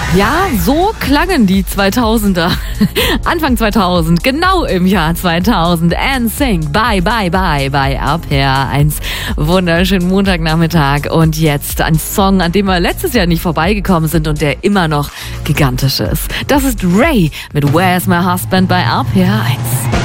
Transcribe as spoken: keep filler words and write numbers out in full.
Ja, so klangen die zweitausender. Anfang zweitausend, genau im Jahr zweitausend. N Sync, bye, bye, bye, bei R P R eins. Wunderschönen Montagnachmittag. Und jetzt ein Song, an dem wir letztes Jahr nicht vorbeigekommen sind und der immer noch gigantisch ist. Das ist Ray mit Where's My Husband bei R P R eins.